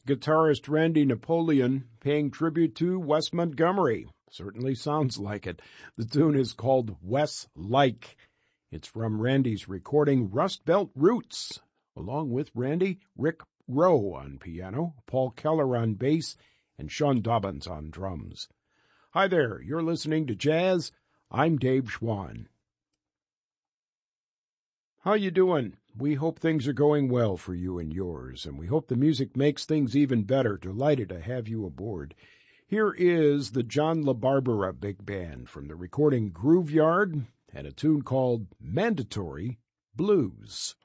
guitarist Randy Napoleon paying tribute to Wes Montgomery. Certainly sounds like it. The tune is called Wes Like. It's from Randy's recording Rust Belt Roots. Along with Randy, Rick Rowe on piano, Paul Keller on bass, and Sean Dobbins on drums. Hi there, you're listening to Jazz. I'm Dave Schwann. How you doing? We hope things are going well for you and yours, and we hope the music makes things even better. Delighted to have you aboard. Here is the John LaBarbera Big Band from the recording Groove Yard and a tune called Mandatory Blues.